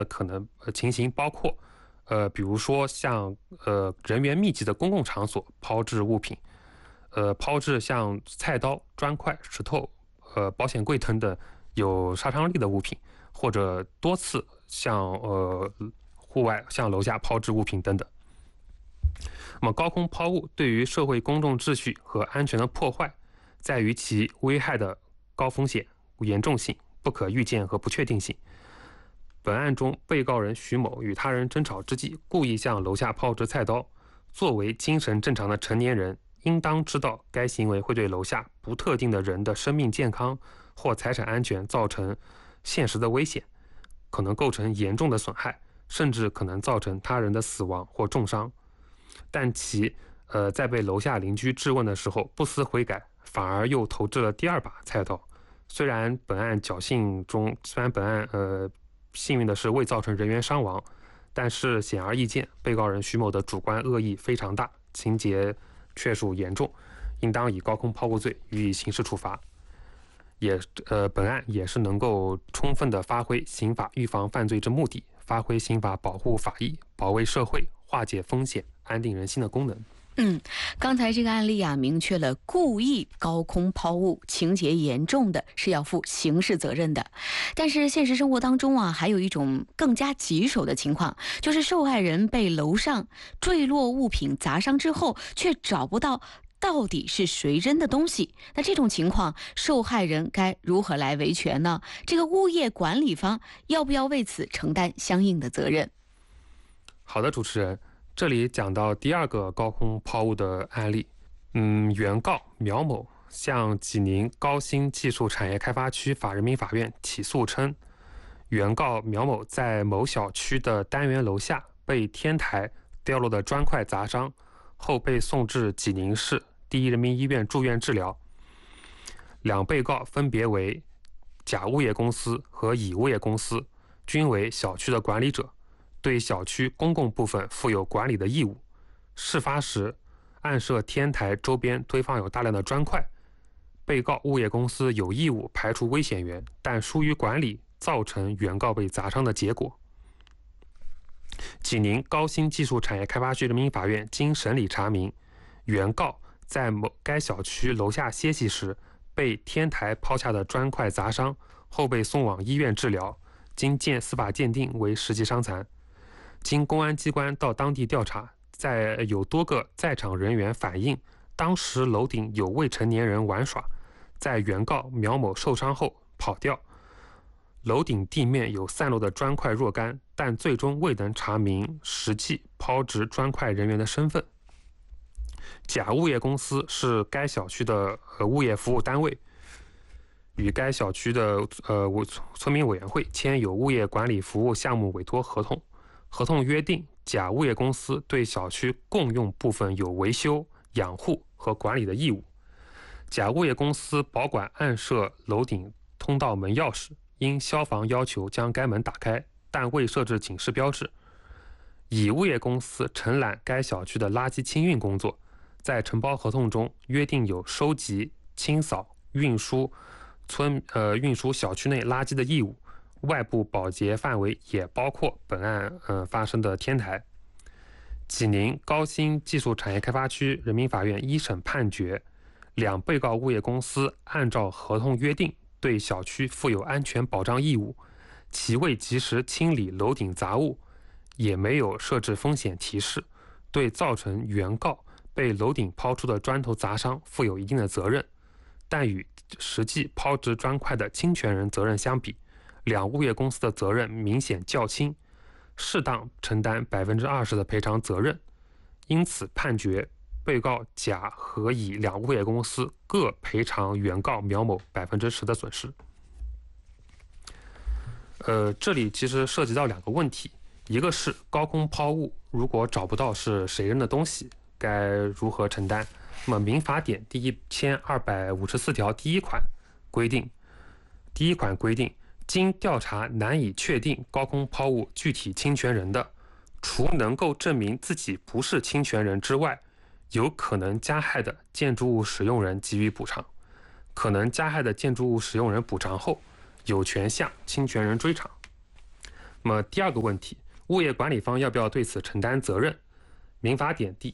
情形包括，比如说像人员密集的公共场所抛掷物品，抛掷像菜刀、砖块、石头、保险柜等等有杀伤力的物品，或者多次向户外、向楼下抛掷物品等等。那么高空抛物对于社会公众秩序和安全的破坏，在于其危害的高风险、严重性、不可预见和不确定性。本案中，被告人徐某与他人争吵之际，故意向楼下抛掷菜刀。作为精神正常的成年人，应当知道该行为会对楼下不特定的人的生命健康或财产安全造成现实的危险，可能构成严重的损害，甚至可能造成他人的死亡或重伤。但其在被楼下邻居质问的时候不思悔改，反而又投掷了第二把菜刀。虽然本案幸运的是未造成人员伤亡，但是显而易见，被告人徐某的主观恶意非常大，情节确属严重，应当以高空抛物罪予以刑事处罚。本案也是能够充分的发挥刑法预防犯罪之目的，发挥刑法保护法益、保卫社会、化解风险、安定人心的功能。 刚才这个案例啊，明确了故意高空抛物，情节严重的是要负刑事责任的。但是现实生活当中啊，还有一种更加棘手的情况，就是受害人被楼上坠落物品砸伤之后，却找不到底是谁扔的东西。那这种情况，受害人该如何来维权呢？这个物业管理方要不要为此承担相应的责任？ 好的，主持人。这里讲到第二个高空抛物的案例，原告苗某向济宁高新技术产业开发区人民法院起诉称，原告苗某在某小区的单元楼下被天台掉落的砖块砸伤，后被送至济宁市第一人民医院住院治疗。两被告分别为甲物业公司和乙物业公司，均为小区的管理者，对小区公共部分负有管理的义务。事发时，案涉天台周边堆放有大量的砖块，被告物业公司有义务排除危险源，但疏于管理，造成原告被砸伤的结果。济宁高新技术产业开发区人民法院经审理查明，原告在该小区楼下歇息时，被天台抛下的砖块砸伤，后被送往医院治疗，经司法鉴定为实际伤残。经公安机关到当地调查，有多个在场人员反映，当时楼顶有未成年人玩耍，在原告苗某受伤后跑掉，楼顶地面有散落的砖块若干，但最终未能查明实际抛掷砖块人员的身份。甲物业公司是该小区的物业服务单位，与该小区的村民委员会签有物业管理服务项目委托合同。合同约定，甲物业公司对小区共用部分有维修、养护和管理的义务。甲物业公司保管案涉楼顶通道门钥匙，因消防要求将该门打开，但未设置警示标志。乙物业公司承揽该小区的垃圾清运工作，在承包合同中约定有收集、清扫、运输小区内垃圾的义务。外部保洁范围也包括本案发生的天台。济宁高新技术产业开发区人民法院一审判决，两被告物业公司按照合同约定对小区负有安全保障义务，其未及时清理楼顶杂物，也没有设置风险提示，对造成原告被楼顶抛出的砖头砸伤负有一定的责任。但与实际抛掷砖块的侵权人责任相比，两物业公司的责任明显较轻，适当承担20%的赔偿责任。因此判决被告甲和乙两物业公司各赔偿原告苗某10%的损失。这里其实涉及到两个问题，一个是高空抛物如果找不到是谁扔的东西，该如何承担？那么民法典第1254条第一款规定，经调查难以确定高空抛物具体侵权人的，除能够证明自己不是侵权人之外，有可能加害的建筑物使用人给予补偿。可能加害的建筑物使用人补偿后，有权向侵权人追偿。 那么第二个问题，物业管理方要不要对此承担责任？民法典第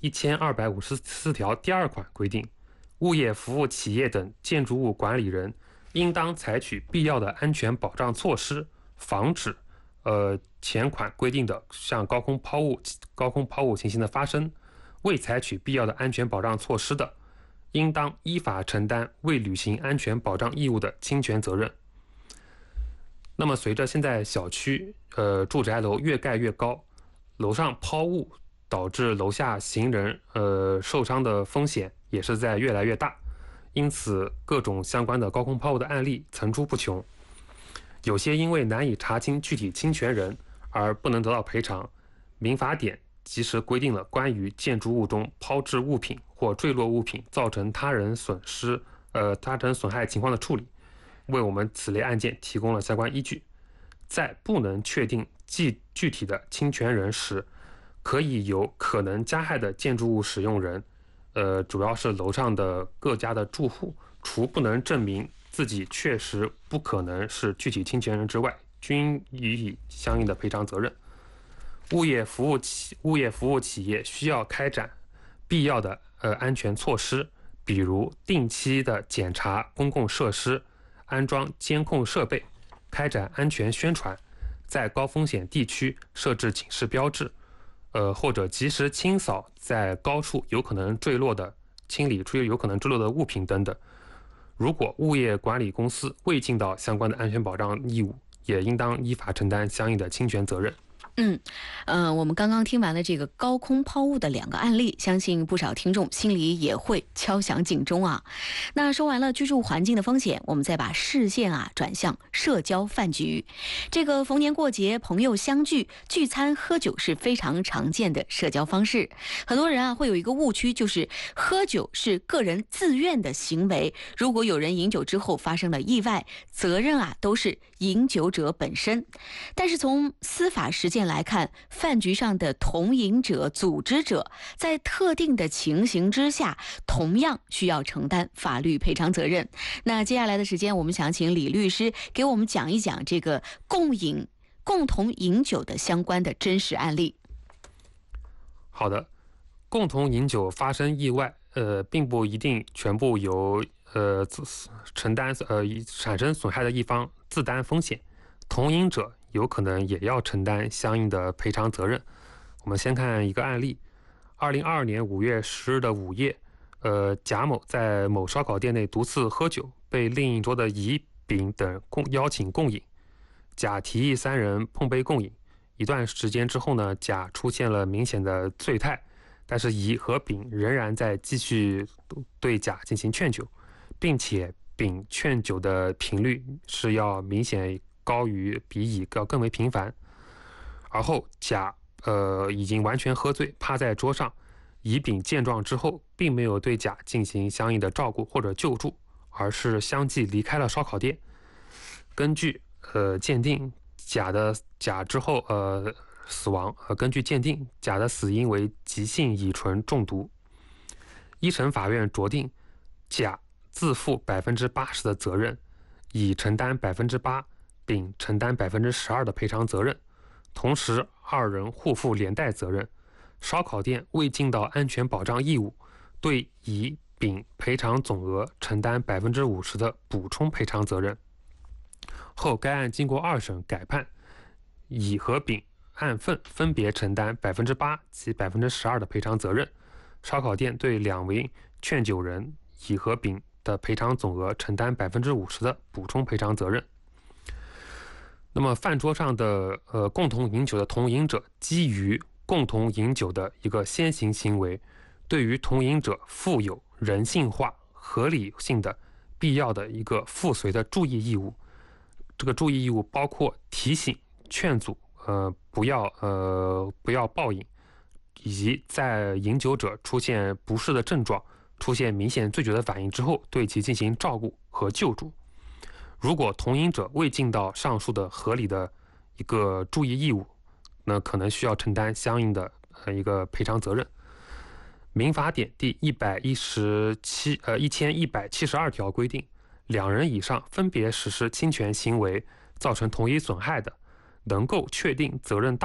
1254条第2款规定，物业服务企业等建筑物管理人应当采取必要的安全保障措施，防止前款规定的像高空抛物情形的发生。未采取必要的安全保障措施的，应当依法承担未履行安全保障义务的侵权责任。那么随着现在小区住宅楼越盖越高，楼上抛物导致楼下行人受伤的风险也是在越来越大，因此各种相关的高空抛物的案例层出不穷。有些因为难以查清具体侵权人而不能得到赔偿，民法典及时规定了关于建筑物中抛掷物品或坠落物品造成他人损害情况的处理，为我们此类案件提供了相关依据。在不能确定具体的侵权人时，可以由可能加害的建筑物使用人，主要是楼上的各家的住户，除不能证明自己确实不可能是具体侵权人之外，均予以相应的赔偿责任。物业服务企业需要开展必要的安全措施，比如定期的检查公共设施，安装监控设备，开展安全宣传，在高风险地区设置警示标志，或者及时清扫在高处有可能坠落的物品等等。如果物业管理公司未尽到相关的安全保障义务，也应当依法承担相应的侵权责任。 我们刚刚听完了这个高空抛物的2个案例，相信不少听众心里也会敲响警钟啊。那说完了居住环境的风险，我们再把视线转向社交饭局。这个逢年过节朋友相聚聚餐喝酒是非常常见的社交方式，很多人会有一个误区，就是喝酒是个人自愿的行为，如果有人饮酒之后发生了意外，责任都是饮酒者本身。但是从司法实践来看，饭局上的同饮者、组织者在特定的情形之下，同样需要承担法律赔偿责任。那接下来的时间，我们想请李律师给我们讲一讲这个共同饮酒的相关的真实案例。 好的，共同饮酒发生意外，并不一定全部由承担产生损害的一方自担风险，同饮者有可能也要承担相应的赔偿责任。我们先看一个案例：2022年5月10日的午夜，贾某在某烧烤店内独自喝酒，被另一桌的乙、丙等邀请共饮。甲提议3人碰杯共饮，一段时间之后呢，甲出现了明显的醉态，但是乙和丙仍然在继续对甲进行劝酒，并且丙劝酒的频率是要明显高于比乙要更为频繁。而后甲已经完全喝醉，趴在桌上，乙丙见状之后，并没有对甲进行相应的照顾或者救助，而是相继离开了烧烤店。根据鉴定，甲之后死亡。根据鉴定，甲的死因为急性乙醇中毒。一审法院酌定，甲自负80%的责任，乙承担8%，丙承担12%的赔偿责任，同时2人互负连带责任。烧烤店未尽到安全保障义务，对乙、丙赔偿总额承担50%的补充赔偿责任。后该案经过2审改判，乙和丙按份分别承担8%及12%的赔偿责任。烧烤店对2名劝酒人乙和丙的赔偿总额承担50%的补充赔偿责任。那么饭桌上的共同饮酒的同饮者，基于共同饮酒的一个先行行为，对于同饮者负有人性化、合理性的必要的一个附随的注意义务。这个注意义务包括提醒、劝阻，不要暴饮，以及在饮酒者出现不适的症状、出现明显醉酒的反应之后，对其进行照顾和救助。如果同饮者未尽到上述的合理的一个注意义务，那可能需要承担相应的一个赔偿责任。民法典第1172条规定，2人以上分别实施侵权行为造成同一损害的， 能够确定责任大